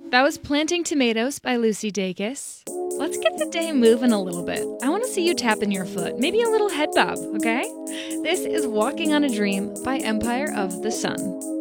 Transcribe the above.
That was Planting Tomatoes by Lucy Dacus. Let's get the day moving a little bit. I want to see you tapping your foot, maybe a little head bob, okay? This is Walking on a Dream by Empire of the Sun.